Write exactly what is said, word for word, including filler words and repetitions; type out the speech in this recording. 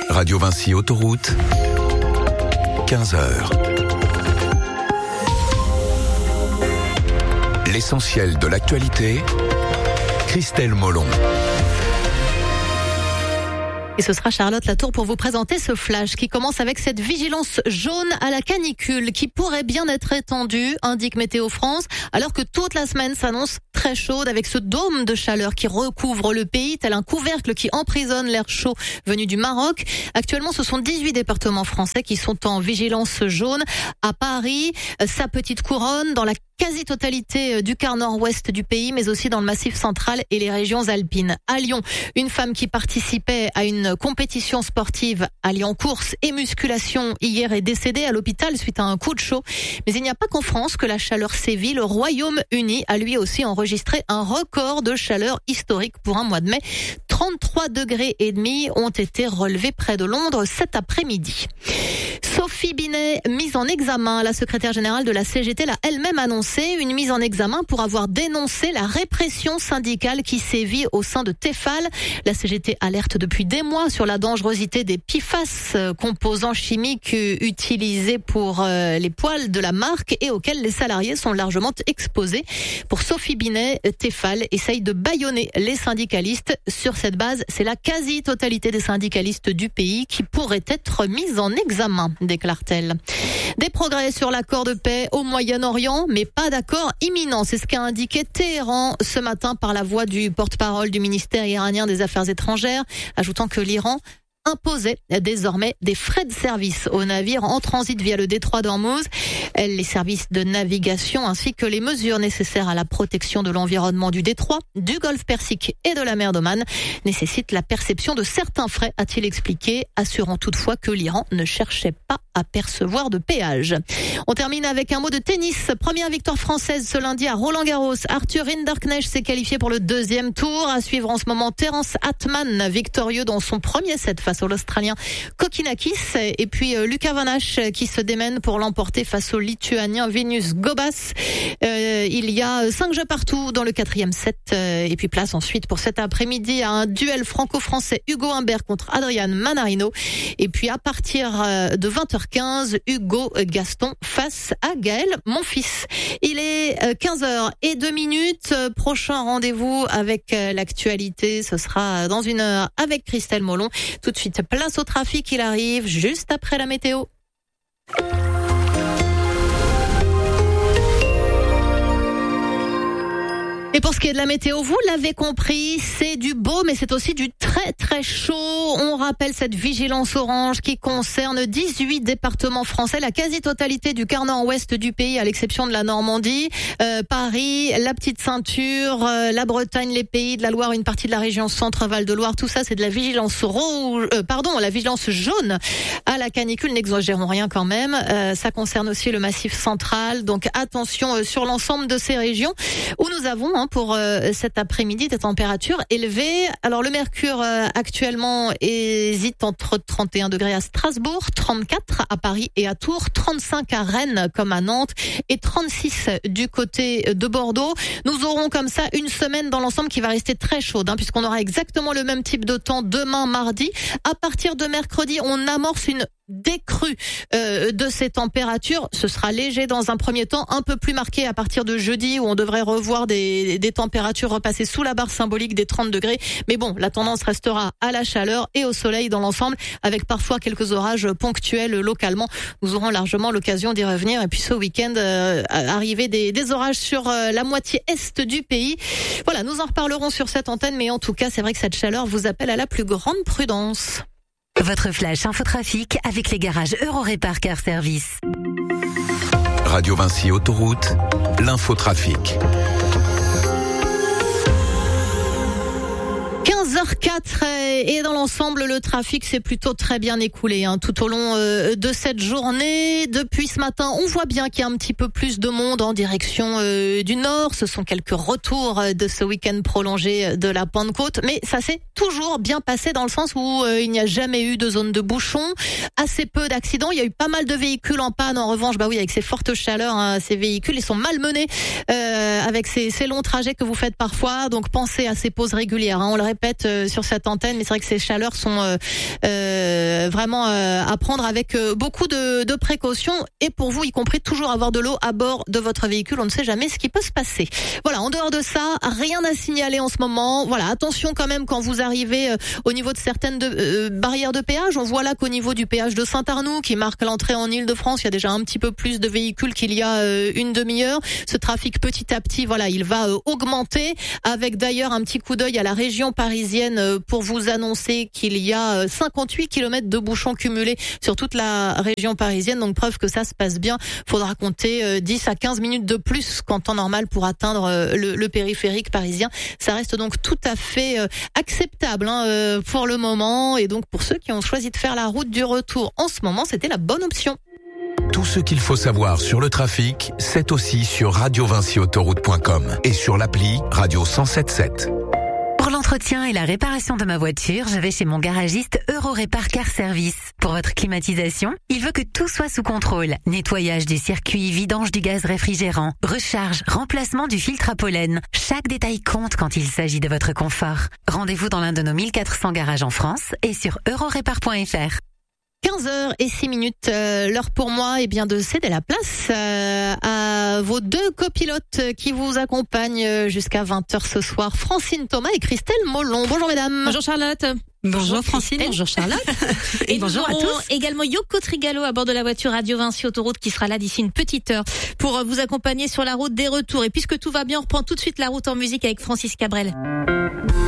Radio Vinci Autoroute, quinze heures. L'essentiel de l'actualité, Christelle Molon. Et ce sera Charlotte Latour pour vous présenter ce flash qui commence avec cette vigilance jaune à la canicule qui pourrait bien être étendue, indique Météo France, alors que toute la semaine s'annonce très chaude avec ce dôme de chaleur qui recouvre le pays, tel un couvercle qui emprisonne l'air chaud venu du Maroc. Actuellement, ce sont dix-huit départements français qui sont en vigilance jaune. À Paris, sa petite couronne, dans la quasi-totalité du quart nord-ouest du pays, mais aussi dans le Massif central et les régions alpines. À Lyon, une femme qui participait à une compétition sportive alliée en course et musculation hier est décédée à l'hôpital suite à un coup de chaud. Mais il n'y a pas qu'en France que la chaleur sévit. Le Royaume-Uni a lui aussi enregistré un record de chaleur historique pour un mois de mai. trente-trois degrés et demi ont été relevés près de Londres cet après-midi. Sophie Binet, mise en examen. La secrétaire générale de la C G T l'a elle-même annoncé, une mise en examen pour avoir dénoncé la répression syndicale qui sévit au sein de Tefal. La C G T alerte depuis des mois sur la dangerosité des P F A S, composants chimiques utilisés pour les poêles de la marque et auxquels les salariés sont largement exposés. Pour Sophie Binet, Tefal essaye de bâillonner les syndicalistes. Sur cette base, c'est la quasi-totalité des syndicalistes du pays qui pourraient être mise en examen, déclare-t-elle. Des progrès sur l'accord de paix au Moyen-Orient, mais pas d'accord imminent. C'est ce qu'a indiqué Téhéran ce matin par la voix du porte-parole du ministère iranien des Affaires étrangères, ajoutant que l'Iran imposait désormais des frais de service aux navires en transit via le détroit d'Ormuz, les services de navigation ainsi que les mesures nécessaires à la protection de l'environnement du détroit, du golfe Persique et de la mer d'Oman nécessitent la perception de certains frais, a-t-il expliqué, assurant toutefois que l'Iran ne cherchait pas à percevoir de péage. On termine avec un mot de tennis. Première victoire française ce lundi à Roland-Garros. Arthur Rinderknecht s'est qualifié pour le deuxième tour. À suivre en ce moment Terence Atman, victorieux dans son premier set face à l'Australien Kokinakis. Et puis euh, Lucas Van Hache qui se démène pour l'emporter face au Lituanien Vinus Gobas. Euh, il y a cinq jeux partout dans le quatrième set. Euh, et puis place ensuite pour cet après-midi à un duel franco-français Hugo Humbert contre Adrian Manarino. Et puis à partir de vingt heures quinze, Hugo Gaston face à Gaël Monfils. Il est quinze heures et deux minutes. Prochain rendez-vous avec l'actualité, ce sera dans une heure avec Christelle Molon. Tout de suite, place au trafic, il arrive juste après la météo. Et pour ce qui est de la météo, vous l'avez compris, c'est du beau, mais c'est aussi du très très chaud. On rappelle cette vigilance orange qui concerne dix-huit départements français, la quasi-totalité du quart nord-ouest du pays, à l'exception de la Normandie, euh, Paris, la Petite Ceinture, euh, la Bretagne, les Pays de la Loire, une partie de la région Centre-Val de Loire. Tout ça, c'est de la vigilance rouge, euh, pardon, la vigilance jaune à la canicule. N'exagérons rien quand même. Euh, ça concerne aussi le Massif central. Donc attention euh, sur l'ensemble de ces régions où nous avons pour euh, cet après-midi des températures élevées. Alors le mercure euh, actuellement hésite entre trente et un degrés à Strasbourg, trente-quatre à Paris et à Tours, trente-cinq à Rennes comme à Nantes et trente-six du côté de Bordeaux. Nous aurons comme ça une semaine dans l'ensemble qui va rester très chaude, hein, puisqu'on aura exactement le même type de temps demain mardi. À partir de mercredi, on amorce une décrue euh, de ces températures. Ce sera léger dans un premier temps, un peu plus marqué à partir de jeudi où on devrait revoir des, des températures repasser sous la barre symbolique des trente degrés. Mais bon, la tendance restera à la chaleur et au soleil dans l'ensemble, avec parfois quelques orages ponctuels localement. Nous aurons largement l'occasion d'y revenir. Et puis ce week-end, euh, arriver des, des orages sur euh, la moitié est du pays. Voilà, nous en reparlerons sur cette antenne, mais en tout cas, c'est vrai que cette chaleur vous appelle à la plus grande prudence. Votre flash infotrafic avec les garages Eurorépar Car Service. Radio Vinci Autoroute, l'infotrafic. quinze heures quatre et dans l'ensemble le trafic s'est plutôt très bien écoulé hein, tout au long euh, de cette journée. Depuis ce matin, on voit bien qu'il y a un petit peu plus de monde en direction euh, du nord. Ce sont quelques retours de ce week-end prolongé de la Pentecôte, mais ça s'est toujours bien passé dans le sens où euh, il n'y a jamais eu de zone de bouchon, assez peu d'accidents. Il y a eu pas mal de véhicules en panne. En revanche, bah oui, avec ces fortes chaleurs, hein, ces véhicules ils sont malmenés euh, avec ces, ces longs trajets que vous faites parfois. Donc pensez à ces pauses régulières. Hein. On le répète, euh, sur cette antenne, mais c'est vrai que ces chaleurs sont euh, euh, vraiment euh, à prendre avec euh, beaucoup de, de précautions. Et pour vous, y compris, toujours avoir de l'eau à bord de votre véhicule. On ne sait jamais ce qui peut se passer. Voilà, en dehors de ça, rien à signaler en ce moment. Voilà, attention quand même quand vous arrivez euh, au niveau de certaines de, euh, barrières de péage. On voit là qu'au niveau du péage de Saint-Arnoux, qui marque l'entrée en Île-de-France, il y a déjà un petit peu plus de véhicules qu'il y a euh, une demi-heure. Ce trafic petit à petit, voilà, il va euh, augmenter. Avec d'ailleurs un petit coup d'œil à la région parisienne euh, pour vous annoncer qu'il y a euh, cinquante-huit kilomètres de bouchons cumulés sur toute la région parisienne. Donc preuve que ça se passe bien. Faudra compter euh, dix à quinze minutes de plus qu'en temps normal pour atteindre euh, le, le périphérique parisien. Ça reste donc tout à fait euh, acceptable hein, euh, pour le moment. Et donc pour ceux qui ont choisi de faire la route du retour en ce moment, c'était la bonne option. Tout ce qu'il faut savoir sur le trafic, c'est aussi sur radio vinci autoroute point com et sur l'appli Radio cent sept sept. Pour l'entretien et la réparation de ma voiture, je vais chez mon garagiste Eurorépar Car Service. Pour votre climatisation, il veut que tout soit sous contrôle. Nettoyage du circuit, vidange du gaz réfrigérant, recharge, remplacement du filtre à pollen. Chaque détail compte quand il s'agit de votre confort. Rendez-vous dans l'un de nos mille quatre cents garages en France et sur eurorépar point f r. quinze heures et six minutes, euh, l'heure pour moi est bien de céder la place euh, à vos deux copilotes qui vous accompagnent jusqu'à vingt heures ce soir, Francine Thomas et Christelle Molon. Bonjour mesdames. Bonjour Charlotte. Bonjour, bonjour Francine. Christelle. Bonjour Charlotte. Et, et bonjour à tous. Également Yoko Trigalo à bord de la voiture Radio Vinci Autoroute qui sera là d'ici une petite heure pour vous accompagner sur la route des retours. Et puisque tout va bien, on reprend tout de suite la route en musique avec Francis Cabrel.